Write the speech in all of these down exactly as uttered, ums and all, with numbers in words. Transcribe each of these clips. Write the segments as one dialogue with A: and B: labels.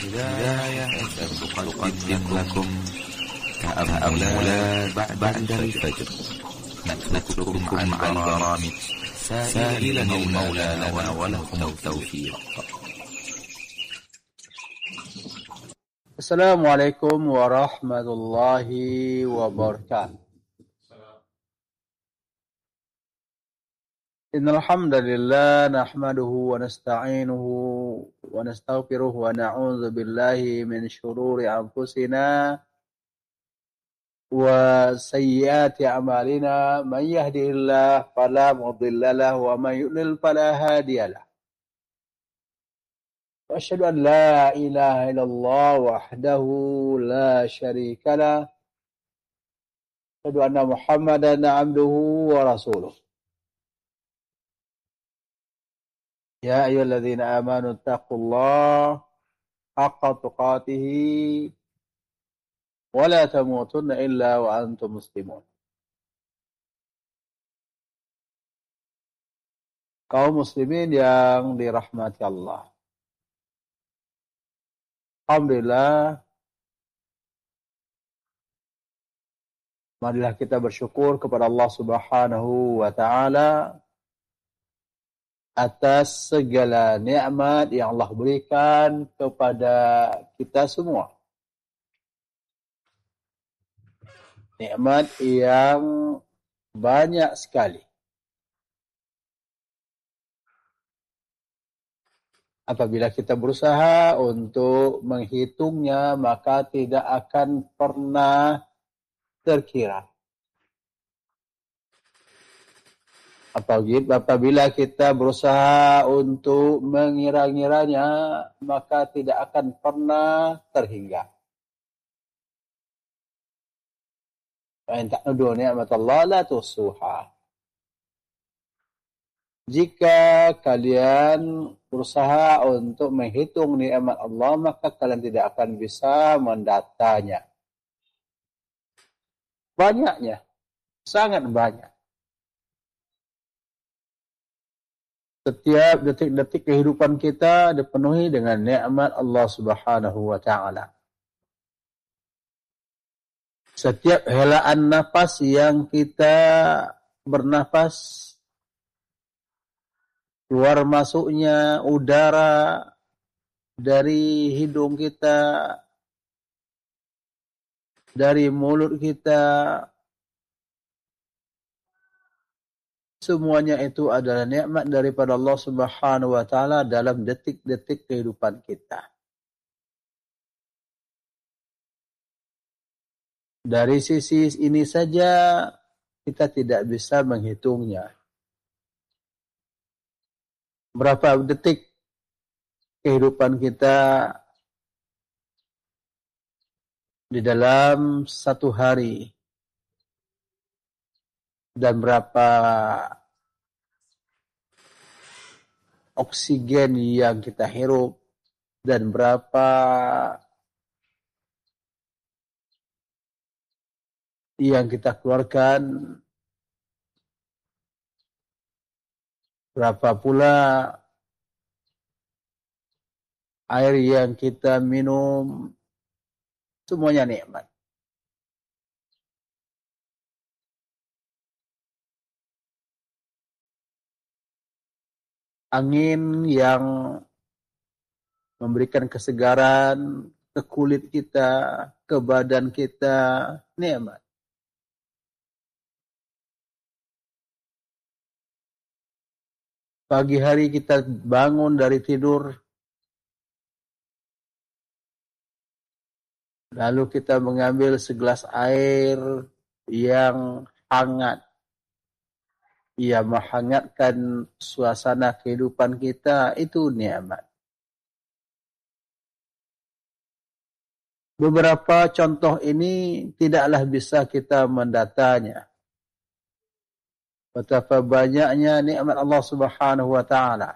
A: بداية تقدم لكم تأملات بعد الفجر نترككم عن برامج سائلا المولى لنا ولكم التوفيق.
B: السلام عليكم ورحمة الله وبركاته. إن الحمد لله نحمده ونستعينه ونستغفره ونعوذ بالله من شرور أنفسنا وسيئات أعمالنا من يهده الله فلا مضل له ومن يضلل فلا هادي له. وأشهد أن لا إله إلا الله وحده لا شريك له. أشهد أن محمدا عبده ورسوله. يا أيها الذين آمنوا اتقوا الله حق تقاته ولا تموتن إلا وأنتم مسلمون. Kaum muslimin yang dirahmati Allah. Alhamdulillah, marilah kita bersyukur kepada Allah Subhanahu wa Ta'ala atas segala nikmat yang Allah berikan kepada kita semua. Nikmat yang banyak sekali. Apabila kita berusaha untuk menghitungnya, maka tidak akan pernah terkira. Apabila kita berusaha untuk mengira-ngiranya, maka tidak akan pernah terhingga. Fa'in ta'udu ni'matallah la tuhsuha. Jika kalian berusaha untuk menghitung nikmat Allah, maka kalian tidak akan bisa mendatanya. Banyaknya, sangat banyak. Setiap detik-detik kehidupan kita dipenuhi dengan nikmat Allah Subhanahu wa Ta'ala. Setiap helaan nafas yang kita bernafas, keluar masuknya udara dari hidung kita, dari mulut kita, semuanya itu adalah nikmat daripada Allah Subhanahu wa Ta'ala dalam detik-detik kehidupan kita. Dari sisi ini saja kita tidak bisa menghitungnya. Berapa detik kehidupan kita di dalam satu hari, dan berapa oksigen yang kita hirup, dan berapa yang kita keluarkan, berapa pula air yang kita minum, semuanya nikmat. Angin yang memberikan kesegaran ke kulit kita, ke badan kita, nikmat. Pagi hari kita bangun dari tidur, lalu kita mengambil segelas air yang hangat. Ia menghangatkan suasana kehidupan kita, itu nikmat. Beberapa contoh ini tidaklah bisa kita mendatanya. Betapa banyaknya nikmat Allah Subhanahu wa Ta'ala.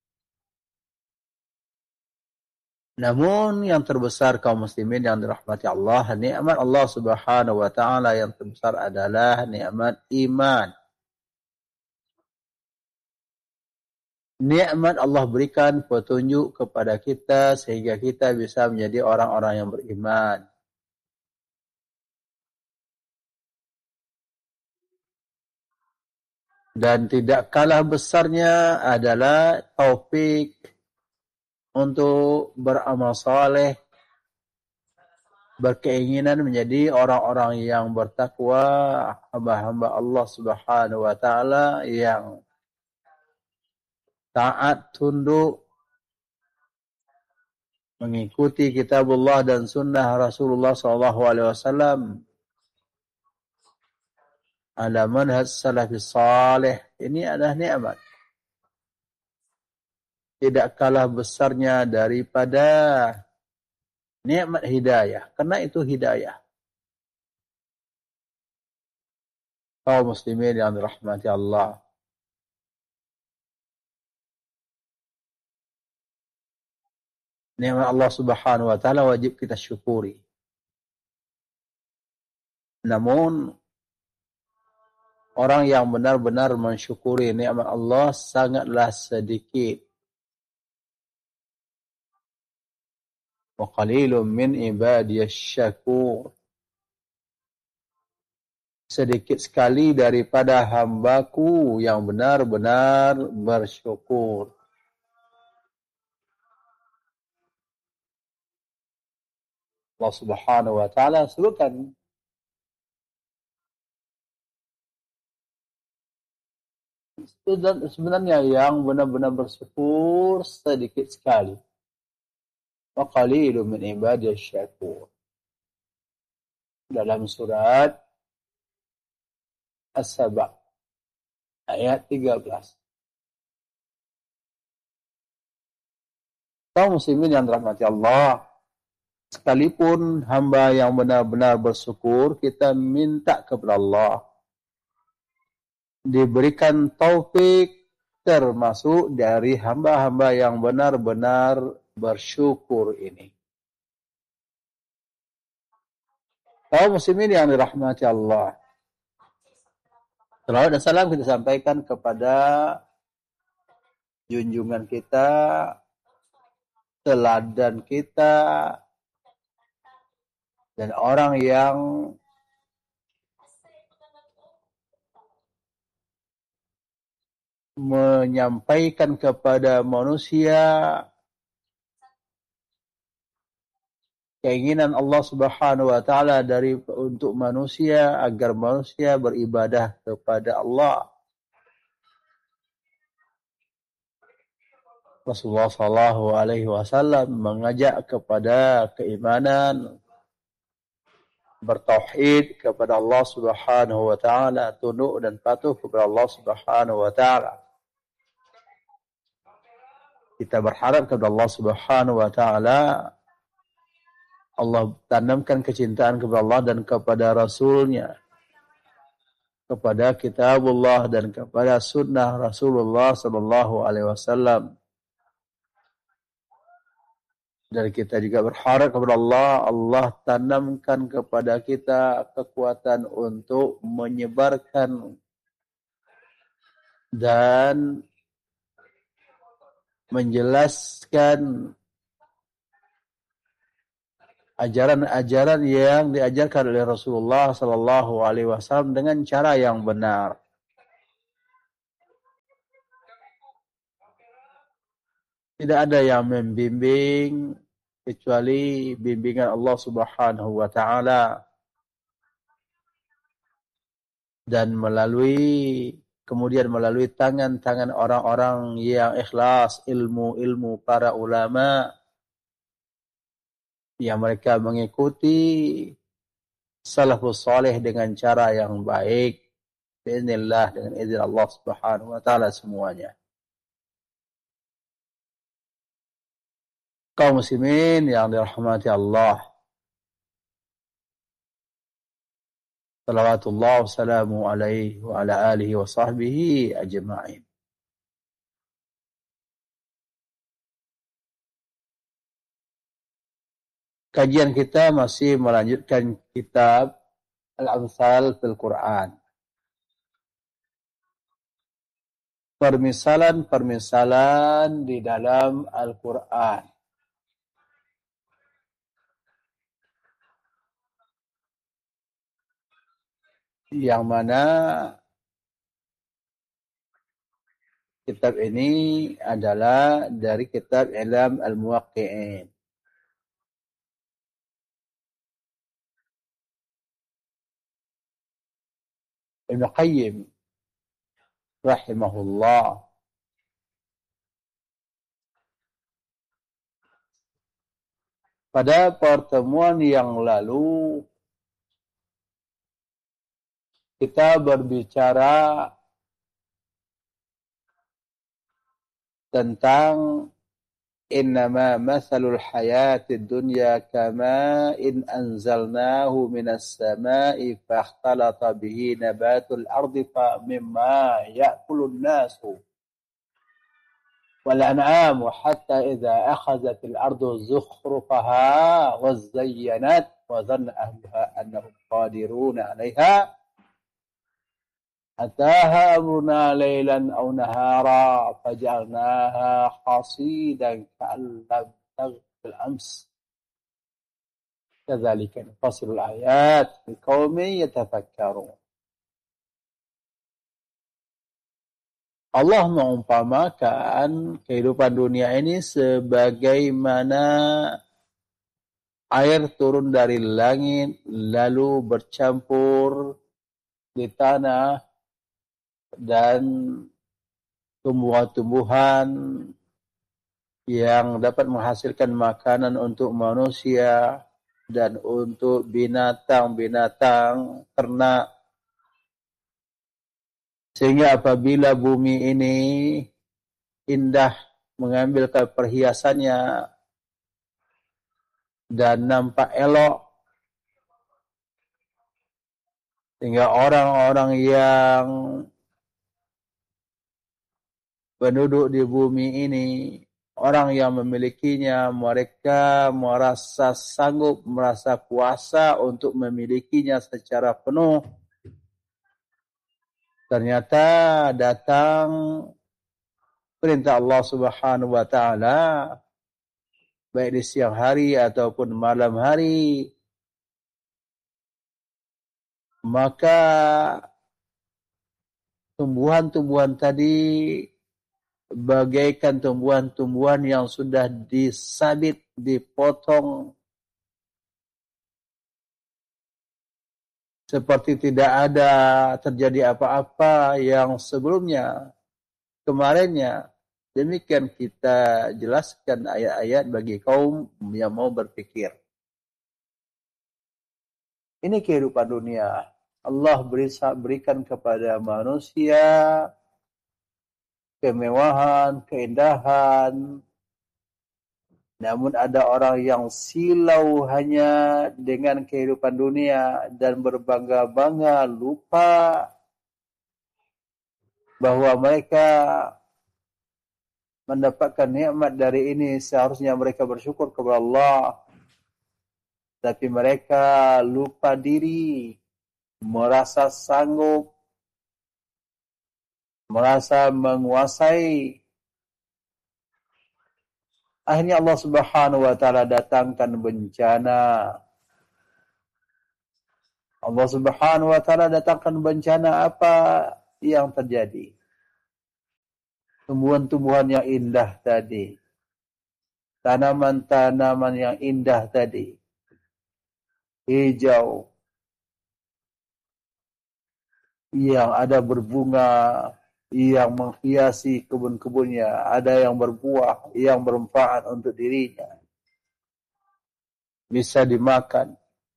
B: Namun yang terbesar kaum muslimin yang dirahmati Allah, nikmat Allah Subhanahu wa Ta'ala yang terbesar adalah nikmat iman. nikmat Allah berikan petunjuk kepada kita sehingga kita bisa menjadi orang-orang yang beriman. Dan tidak kalah besarnya adalah taufik untuk beramal saleh, berkeinginan menjadi orang-orang yang bertakwa, hamba-hamba Allah Subhanahu wa taala yang taat tunduk mengikuti kitabullah dan sunnah Rasulullah sallallahu alaihi wasallam ala manhaj salafis salih. Ini adalah nikmat. Tidak kalah besarnya daripada nikmat hidayah. Karena itu hidayah. Kaum muslimin yang dirahmati Allah. Nikmat Allah Subhanahu wa taala wajib kita syukuri. Namun orang yang benar-benar mensyukuri nikmat Allah sangatlah sedikit. Wa qalilun min ibadiyasy syakur. Sedikit sekali daripada hambaku yang benar-benar bersyukur. Allah Subhanahu wa taala sebutkan sebenarnya yang benar-benar bersyukur sedikit sekali. Wa qalilun min ibadiyasy syakur. Dalam surat As-Saba ayat tiga belas. Kaum muslimin yang dirahmati Allah, sekalipun hamba yang benar-benar bersyukur, kita minta kepada Allah diberikan taufik termasuk dari hamba-hamba yang benar-benar bersyukur ini. Kaum muslimin yang dirahmati Allah, salawat dan salam kita sampaikan kepada junjungan kita, teladan kita, dan orang yang menyampaikan kepada manusia keinginan Allah Subhanahu wa taala dari untuk manusia agar manusia beribadah kepada Allah. Rasulullah sallallahu alaihi wasallam mengajak kepada keimanan, bertauhid kepada Allah Subhanahu wa taala, tunduk dan patuh kepada Allah Subhanahu wa taala. Kita berharap kepada Allah Subhanahu wa taala Allah tanamkan kecintaan kepada Allah dan kepada Rasul-Nya, kepada kitabullah dan kepada sunnah Rasulullah sallallahu alaihi wasallam. Dan kita juga berharap kepada Allah, Allah tanamkan kepada kita kekuatan untuk menyebarkan dan menjelaskan ajaran-ajaran yang diajarkan oleh Rasulullah sallallahu alaihi wasallam dengan cara yang benar. Tidak ada yang membimbing kecuali bimbingan Allah Subhanahu wa taala. Dan melalui kemudian melalui tangan-tangan orang-orang yang ikhlas, ilmu-ilmu para ulama yang mereka mengikuti salafus salih dengan cara yang baik, biiznillah, dengan izin Allah Subhanahu wa taala semuanya. Kaum muslimin yang dirahmati Allah, salawatullah wassalamu alaihi wa ala alihi wa sahbihi ajma'in. Kajian kita masih melanjutkan kitab Al-Amsal fil Quran. permisalan-permisalan di dalam Al-Quran. Yang mana kitab ini adalah dari kitab I'lam Al-Muwaqqi'in. Ibnu Qayyim rahimahullah pada pertemuan yang lalu kita berbicara tentang innama mathalul hayatid dunya kama in anzalnahu minas sama'i fakhtalata bihi nabatul ardi fa mimma ya'kulun nasu wal an'amu hatta idza akhadhatil ardu zukhrufaha wa zayyanat wa dhanna ahluha annahum qadiruna 'alayha أتاها أمرنا ليلا أو نهارا فجعلناها حصيدا كأن لم تغن بالأمس كذلك نفصل الآيات لقوم يتفكرون. Allah mengumpamakan kehidupan dunia ini sebagaimana air turun dari langit lalu bercampur di tanah dan tumbuhan-tumbuhan yang dapat menghasilkan makanan untuk manusia dan untuk binatang-binatang ternak. Sehingga apabila bumi ini indah mengambil perhiasannya dan nampak elok, sehingga orang-orang yang penduduk di bumi ini, orang yang memilikinya, mereka merasa sanggup, merasa kuasa untuk memilikinya secara penuh. Ternyata datang perintah Allah Subhanahu wa taala baik di siang hari ataupun malam hari, maka tumbuhan-tumbuhan tadi bagaikan tumbuhan-tumbuhan yang sudah disabit, dipotong, seperti tidak ada terjadi apa-apa yang sebelumnya, kemarinnya. Demikian kita jelaskan ayat-ayat bagi kaum yang mau berpikir. Ini kehidupan dunia. Allah berikan kepada manusia kemewahan, keindahan. Namun ada orang yang silau hanya dengan kehidupan dunia dan berbangga-bangga, lupa bahwa mereka mendapatkan nikmat dari ini. Seharusnya mereka bersyukur kepada Allah, tapi mereka lupa diri, merasa sanggup, merasa menguasai. Akhirnya Allah Subhanahu wa taala datangkan bencana. Allah Subhanahu wa taala datangkan bencana. Apa yang terjadi? Tumbuhan-tumbuhan yang indah tadi, tanaman-tanaman yang indah tadi, hijau, yang ada berbunga, yang menghiasi kebun-kebunnya, ada yang berbuah, yang bermanfaat untuk dirinya, bisa dimakan.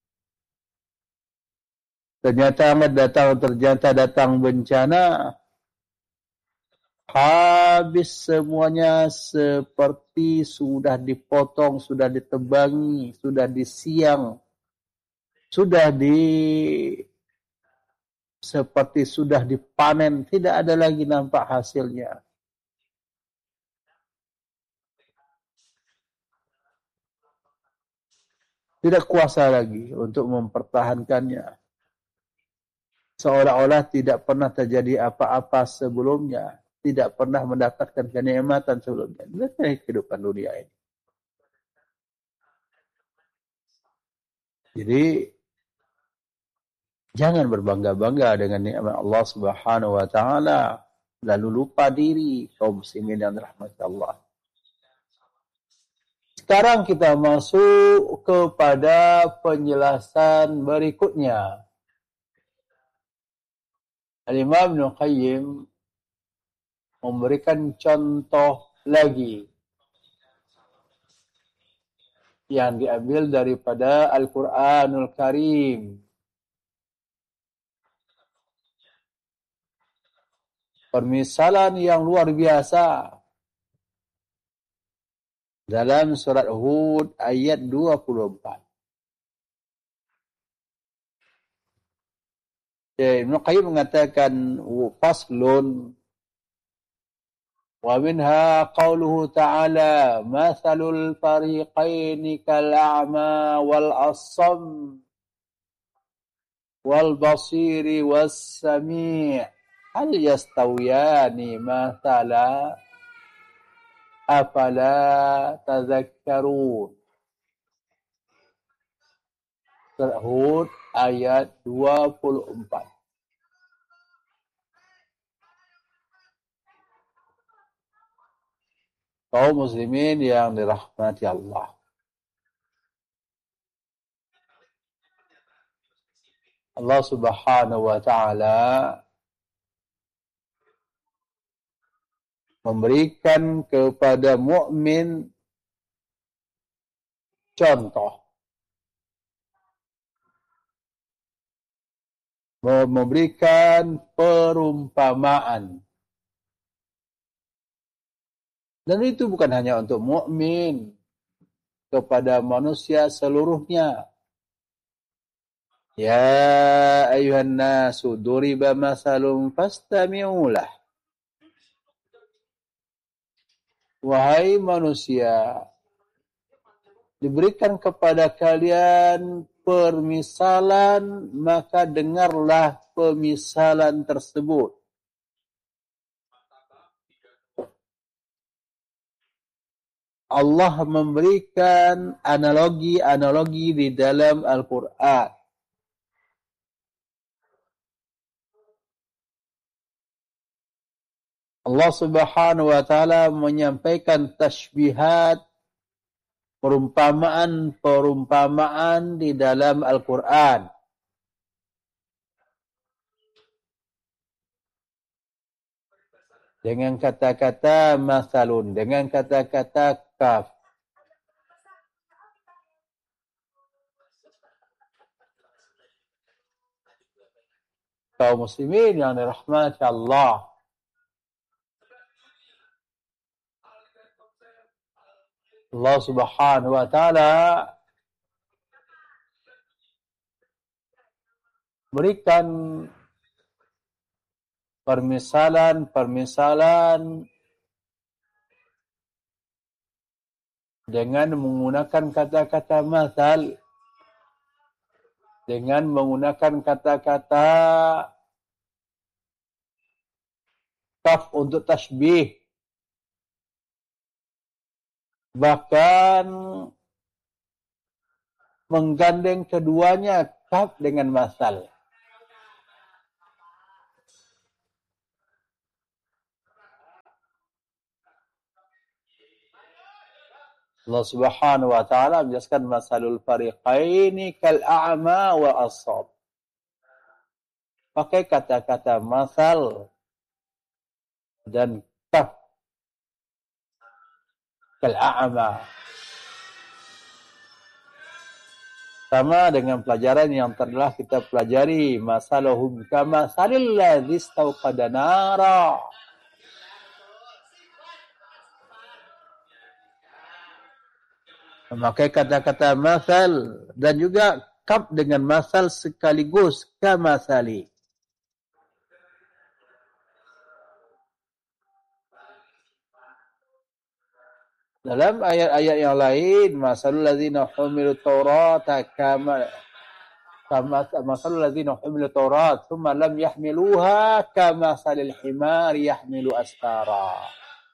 B: Ternyata amat datang, ternyata datang bencana, habis semuanya seperti sudah dipotong, sudah ditebangi, sudah disiang, sudah di seperti sudah dipanen, tidak ada lagi nampak hasilnya. Tidak kuasa lagi untuk mempertahankannya. Seolah-olah tidak pernah terjadi apa-apa sebelumnya. tidak pernah mendapatkan kenikmatan sebelumnya. Dari kehidupan dunia ini. Jadi jangan berbangga-bangga dengan nikmat Allah Subhanahu wa taala lalu lupa diri kaum muslimin yang dirahmati Allah. Sekarang kita masuk kepada penjelasan berikutnya. Al-Imam Ibnu Qayyim memberikan contoh lagi yang diambil daripada Al-Quranul Karim. Permisalan yang luar biasa dalam surat Hud ayat dua puluh empat. Ibnu Qayyim mengatakan faslun wa minha qawluhu ta'ala mathalul fariqaini kal'a'ma wal assam wal basiri was sami' hal yastawiyani mathala afala tazakkarun. Surah Hud ayat dua puluh empat. Kaum muslimin yang dirahmati Allah. Allah Subhanahu wa taala memberikan kepada mukmin contoh, memberikan perumpamaan. Dan itu bukan hanya untuk mukmin, kepada manusia seluruhnya. Ya ayuhan nasu duriba masalun fastami'u lah. Wahai manusia, diberikan kepada kalian permisalan, maka dengarlah permisalan tersebut. Allah memberikan analogi-analogi di dalam Al-Quran. Allah Subhanahu wa taala menyampaikan tashbihat, perumpamaan-perumpamaan di dalam Al-Quran. Dengan kata-kata masalun, dengan kata-kata kaf. Kaum muslimin yang dirahmati Allah. Allah Subhanahu wa taala berikan permisalan-permisalan dengan menggunakan kata-kata masal, dengan menggunakan kata-kata kaf untuk tashbih, bahkan menggandeng keduanya, kaf dengan masal. Allah Subhanahu wa taala menjelaskan masalul fariqaini kal a'ma wa ashab. Pakai kata-kata masal dan kaf. Kal a'ma. Sama dengan pelajaran yang telah kita pelajari, masaluhum kama salil ladzi istauqada nara. Memakai kata-kata masal dan juga kaf dengan masal sekaligus, kamasali. Dalam ayat-ayat yang lain, masalul ladzina humilut taurata kama kama masalul ladzina humilu taurat thumma lam yahmiluha kamasalil himari yahmilu astara.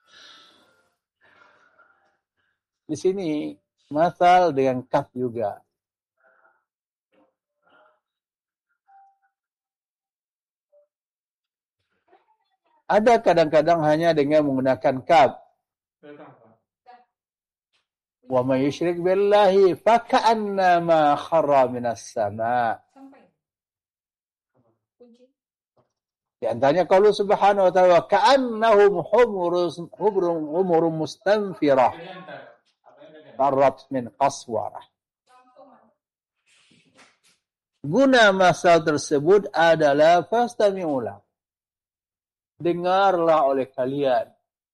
B: Di sini masal dengan kaf juga. Ada kadang-kadang hanya dengan menggunakan kaf. Wa may yusyrik billahi faka'annama kharra minas sama'. Di antaranya qaulu subhanahu wa ta'ala ka'annahum humurun humurun mustanfirah farrat min qaswarah. Guna masal tersebut adalah fastami'ulah. Dengarlah oleh kalian.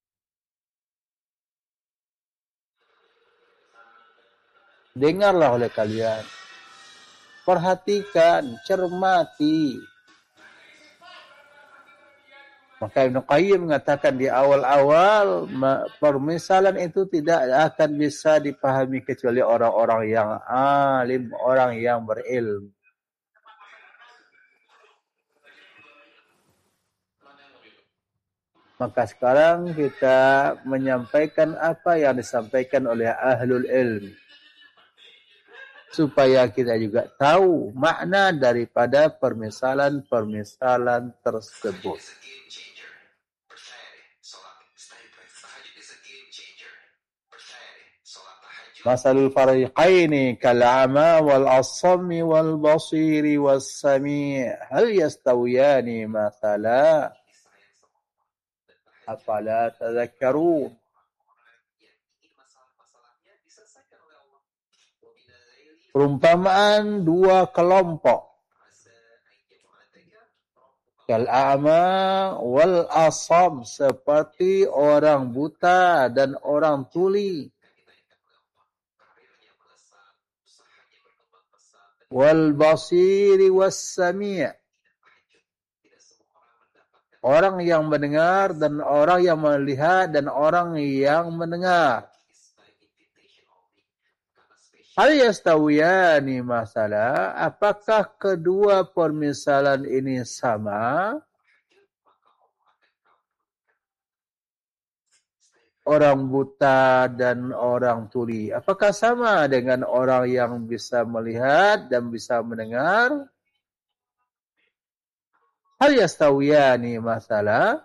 B: Dengarlah oleh kalian. Perhatikan, cermati. Maka Ibnu Qayyim mengatakan di awal-awal, permisalan itu tidak akan bisa dipahami kecuali orang-orang yang alim, orang yang berilmu. Maka sekarang kita menyampaikan apa yang disampaikan oleh ahlul ilm. Supaya kita juga tahu makna daripada permisalan-permisalan tersebut. Masalul fariqaini kal'ama wal asammi wal basiri was sami' hal yastawiyani mathala afala tadhakkarun. Perumpamaan dua kelompok. Kal-a'ma wal asam, seperti orang buta dan orang tuli. Wal basiri was sami', orang yang mendengar dan orang yang melihat dan orang yang mendengar. Hal yastawiyani masalah, apakah kedua permisalan ini sama? Orang buta dan orang tuli, apakah sama dengan orang yang bisa melihat dan bisa mendengar? Hal yastawiyani masalah?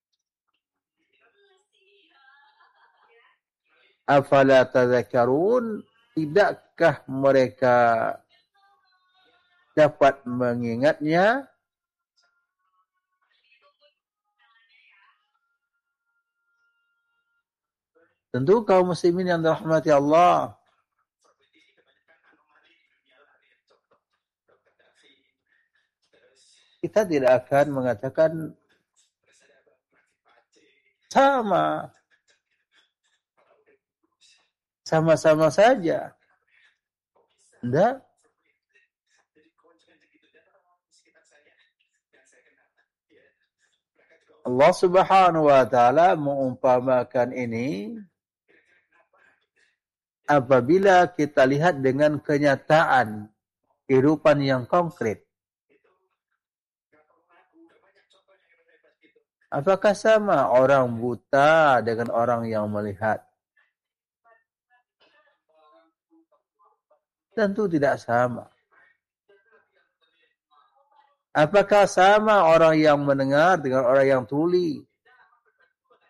B: Afala tadhakkarun? Tidakkah mereka dapat mengingatnya? Tentu kaum muslimin yang dirahmati Allah, kita tidak akan mengatakan sama. Sama-sama saja. Tidak. Allah Subhanahu wa ta'ala mengumpamakan ini apabila kita lihat dengan kenyataan kehidupan yang konkret. Apakah sama orang buta dengan orang yang melihat? Tentu tidak sama. Apakah sama orang yang mendengar dengan orang yang tuli?